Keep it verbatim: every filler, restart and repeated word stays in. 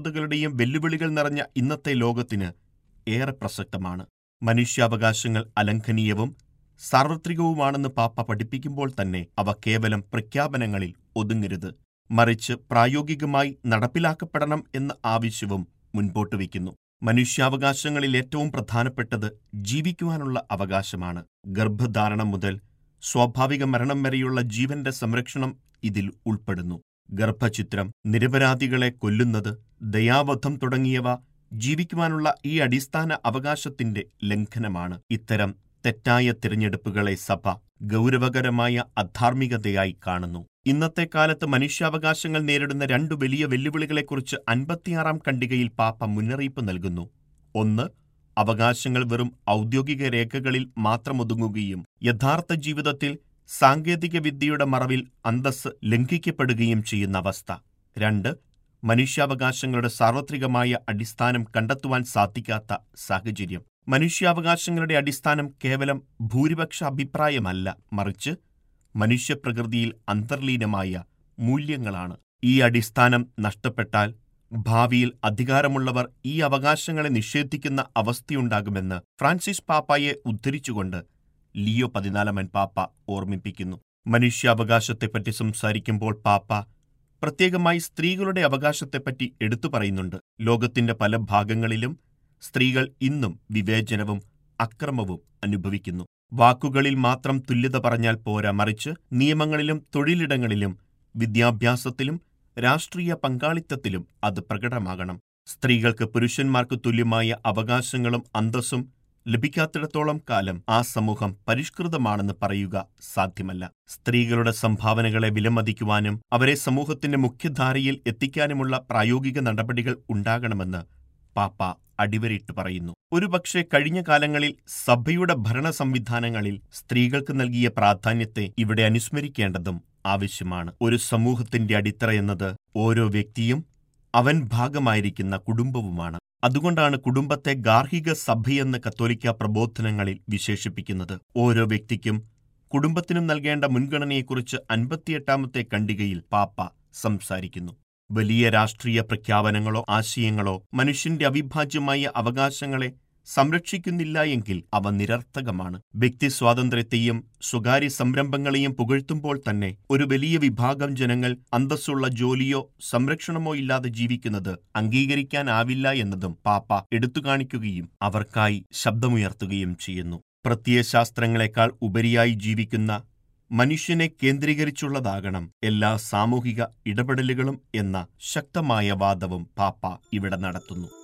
അസ്വസ്ഥതകളുടെയും വെല്ലുവിളികൾ നിറഞ്ഞ ഇന്നത്തെ ലോകത്തിന് ഏറെ പ്രസക്തമാണ്. മനുഷ്യാവകാശങ്ങൾ അലംഘനീയവും സാർവത്രികവുമാണെന്ന് പാപ്പ പഠിപ്പിക്കുമ്പോൾ തന്നെ അവ കേവലം പ്രഖ്യാപനങ്ങളിൽ ഒതുങ്ങരുത്, മറിച്ച് പ്രായോഗികമായി നടപ്പിലാക്കപ്പെടണം എന്ന ആവശ്യവും മുൻപോട്ട് വയ്ക്കുന്നു. മനുഷ്യാവകാശങ്ങളിൽ ഏറ്റവും പ്രധാനപ്പെട്ടത് ജീവിക്കുവാനുള്ള അവകാശമാണ്. ഗർഭധാരണം മുതൽ സ്വാഭാവിക മരണം വരെയുള്ള ജീവന്റെ സംരക്ഷണം ഇതിൽ ഉൾപ്പെടുന്നു. ഗർഭഛിദ്രം, നിരപരാധികളെ കൊല്ലുന്നത്, ദയാവധം തുടങ്ങിയവ ജീവിക്കുവാനുള്ള ഈ അടിസ്ഥാന അവകാശത്തിന്റെ ലംഘനമാണ്. ഇത്തരം തെറ്റായ തിരഞ്ഞെടുപ്പുകളെ സഭ ഗൗരവകരമായ അധാർമികതയായി കാണുന്നു. ഇന്നത്തെ കാലത്ത് മനുഷ്യാവകാശങ്ങൾ നേരിടുന്ന രണ്ടു വലിയ വെല്ലുവിളികളെക്കുറിച്ച് അൻപത്തിയാറാം ഖണ്ഡികയിൽ പാപ്പ മുന്നറിയിപ്പ് നൽകുന്നു. ഒന്ന്, അവകാശങ്ങൾ വെറും ഔദ്യോഗിക രേഖകളിൽ മാത്രമൊതുങ്ങുകയും യഥാർത്ഥ ജീവിതത്തിൽ സാങ്കേതിക വിദ്യയുടെ മറവിൽ അന്തസ്സ് ലംഘിക്കപ്പെടുകയും ചെയ്യുന്ന അവസ്ഥ. രണ്ട്, മനുഷ്യാവകാശങ്ങളുടെ സാർവത്രികമായ അടിസ്ഥാനം കണ്ടെത്തുവാൻ സാധിക്കാത്ത സാഹചര്യം. മനുഷ്യാവകാശങ്ങളുടെ അടിസ്ഥാനം കേവലം ഭൂരിപക്ഷ അഭിപ്രായമല്ല, മറിച്ച് മനുഷ്യപ്രകൃതിയിൽ അന്തർലീനമായ മൂല്യങ്ങളാണ്. ഈ അടിസ്ഥാനം നഷ്ടപ്പെട്ടാൽ ഭാവിയിൽ അധികാരമുള്ളവർ ഈ അവകാശങ്ങളെ നിഷേധിക്കുന്ന അവസ്ഥയുണ്ടാകുമെന്ന് ഫ്രാൻസിസ് പാപ്പായെ ഉദ്ധരിച്ചുകൊണ്ട് ലിയോ പതിനാലാമൻ പാപ്പ ഓർമ്മിപ്പിക്കുന്നു. മനുഷ്യാവകാശത്തെപ്പറ്റി സംസാരിക്കുമ്പോൾ പാപ്പ പ്രത്യേകമായി സ്ത്രീകളുടെ അവകാശത്തെപ്പറ്റി എടുത്തു പറയുന്നുണ്ട്. ലോകത്തിന്റെ പല ഭാഗങ്ങളിലും സ്ത്രീകൾ ഇന്നും വിവേചനവും അക്രമവും അനുഭവിക്കുന്നു. വാക്കുകളിൽ മാത്രം തുല്യത പറഞ്ഞാൽ പോരാ, മറിച്ച് നിയമങ്ങളിലും തൊഴിലിടങ്ങളിലും വിദ്യാഭ്യാസത്തിലും രാഷ്ട്രീയ പങ്കാളിത്തത്തിലും അത് പ്രകടമാകണം. സ്ത്രീകൾക്ക് പുരുഷന്മാർക്ക് തുല്യമായ അവകാശങ്ങളും അന്തസ്സും ലഭിക്കാത്തിടത്തോളം കാലം ആ സമൂഹം പരിഷ്കൃതമാണെന്ന് പറയുക സാധ്യമല്ല. സ്ത്രീകളുടെ സംഭാവനകളെ വിലമതിക്കുവാനും അവരെ സമൂഹത്തിന്റെ മുഖ്യധാരയിൽ എത്തിക്കാനുമുള്ള പ്രായോഗിക നടപടികൾ ഉണ്ടാകണമെന്ന് പാപ്പ അടിവരയിട്ട് പറയുന്നു. ഒരുപക്ഷെ കഴിഞ്ഞ കാലങ്ങളിൽ സഭയുടെ ഭരണ സംവിധാനങ്ങളിൽ സ്ത്രീകൾക്ക് നൽകിയ പ്രാധാന്യത്തെ ഇവിടെ അനുസ്മരിക്കേണ്ടതും ആവശ്യമാണ്. ഒരു സമൂഹത്തിന്റെ അടിത്തറ എന്നത് ഓരോ വ്യക്തിയും അവൻ ഭാഗമായിരിക്കുന്ന കുടുംബവുമാണ്. അതുകൊണ്ടാണ് കുടുംബത്തെ ഗാർഹിക സഭയെന്ന് കത്തോലിക്ക പ്രബോധനങ്ങളിൽ വിശേഷിപ്പിക്കുന്നത്. ഓരോ വ്യക്തിക്കും കുടുംബത്തിനും നൽകേണ്ട മുൻഗണനയെക്കുറിച്ച് അൻപത്തിയെട്ടാമത്തെ ഖണ്ഡികയിൽ പാപ്പ സംസാരിക്കുന്നു. വലിയ രാഷ്ട്രീയ പ്രഖ്യാപനങ്ങളോ ആശയങ്ങളോ മനുഷ്യന്റെ അവിഭാജ്യമായ അവകാശങ്ങളെ സംരക്ഷിക്കുന്നില്ല എങ്കിൽ അവ നിരർത്ഥകമാണ്. വ്യക്തി സ്വാതന്ത്ര്യത്തെയും സ്വകാര്യ സംരംഭങ്ങളെയും പുകഴ്ത്തുമ്പോൾ തന്നെ ഒരു വലിയ വിഭാഗം ജനങ്ങൾ അന്തസ്സുള്ള ജോലിയോ സംരക്ഷണമോ ഇല്ലാതെ ജീവിക്കുന്നത് അംഗീകരിക്കാനാവില്ല എന്നതും പാപ്പ എടുത്തുകാണിക്കുകയും അവർക്കായി ശബ്ദമുയർത്തുകയും ചെയ്യുന്നു. പ്രത്യയശാസ്ത്രങ്ങളെക്കാൾ ഉപരിയായി ജീവിക്കുന്ന മനുഷ്യനെ കേന്ദ്രീകരിച്ചുള്ളതാകണം എല്ലാ സാമൂഹിക ഇടപെടലുകളും എന്ന ശക്തമായ വാദവും പാപ്പ ഇവിടെ നടത്തുന്നു.